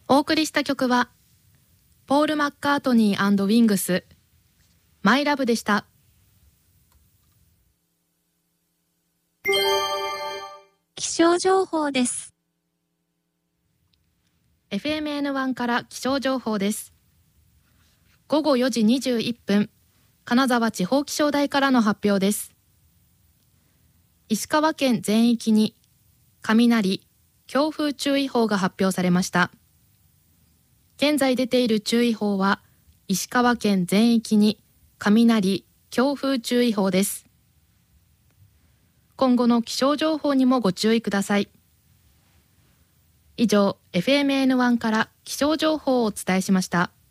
お送りした曲はポール・マッカートニー&ウィングスマイラブでした。 気象情報です。 FMN1 から気象情報です。午後4時21分、金沢地方気象台からの発表です。石川県全域に雷、強風注意報が発表されました。現在出ている注意報は石川県全域に雷、強風注意報です。今後の気象情報にもご注意ください。以上、FMN1 から気象情報をお伝えしました。